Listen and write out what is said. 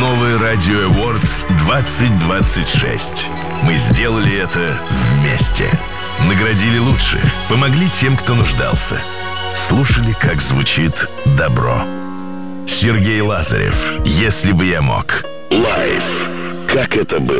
Новый Radio Awards 2026. Мы сделали это вместе. Наградили лучших, помогли тем, кто нуждался. Слушали, как звучит добро. Сергей Лазарев, «Если бы я мог». Лайв. Как это было?